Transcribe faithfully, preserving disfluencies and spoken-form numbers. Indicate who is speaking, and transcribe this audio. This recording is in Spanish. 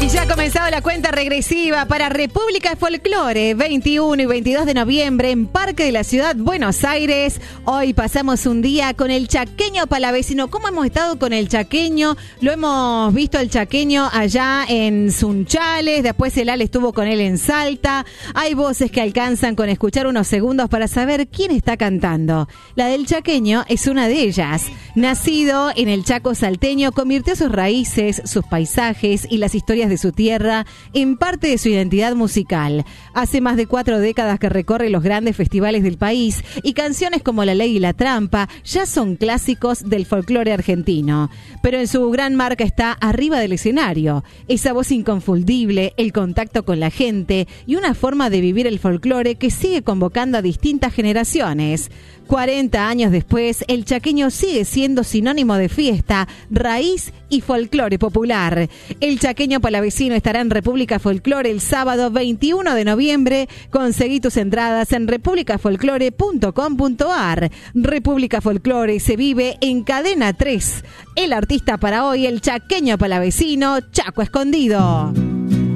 Speaker 1: Y ya ha comenzado la cuenta regresiva para República Folklore, veintiuno y veintidós de noviembre en Parque de la Ciudad, Buenos Aires. Hoy pasamos un día con el chaqueño palavecino. ¿Cómo hemos estado con el chaqueño? Lo hemos visto el chaqueño allá en Sunchales, después el Ale estuvo con él en Salta. Hay voces que alcanzan con escuchar unos segundos para saber quién está cantando. La del chaqueño es una de ellas. Nacido en el Chaco salteño, convirtió sus raíces, sus paisajes y las historias de su tierra en parte de su identidad musical. Hace más de cuatro décadas que recorre los grandes festivales del país y canciones como La Ley y la Trampa ya son clásicos del folclore argentino. Pero en su gran marca está arriba del escenario, esa voz inconfundible, el contacto con la gente y una forma de vivir el folclore que sigue convocando a distintas generaciones. cuarenta años después, el chaqueño sigue siendo sinónimo de fiesta, raíz y folclore popular. El chaqueño palavecino estará en República Folklore el sábado veintiuno de noviembre. Conseguí tus entradas en república folklore punto com punto ar. República Folklore se vive en Cadena tres. El artista para hoy, el chaqueño palavecino, Chaco Escondido.